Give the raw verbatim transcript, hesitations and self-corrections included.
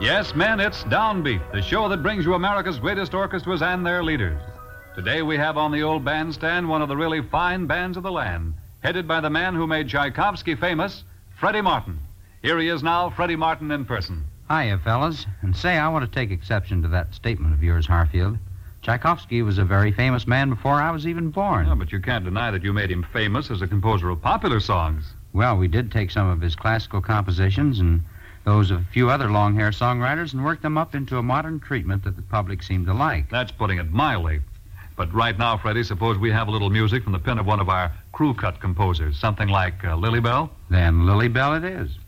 Yes, men, it's Downbeat, the show that brings you America's greatest orchestras and their leaders. Today we have on the old bandstand one of the really fine bands of the land, headed by the man who made Tchaikovsky famous, Freddie Martin. Here he is now, Freddie Martin in person. Hiya, fellas. And say, I want to take exception to that statement of yours, Harfield. Tchaikovsky was a very famous man before I was even born. Yeah, but you can't deny that you made him famous as a composer of popular songs. Well, we did take some of his classical compositions and those of a few other long-hair songwriters and work them up into a modern treatment that the public seemed to like. That's putting it mildly. But right now, Freddie, suppose we have a little music from the pen of one of our crew-cut composers, something like uh, Lily Bell? Then Lily Bell it is.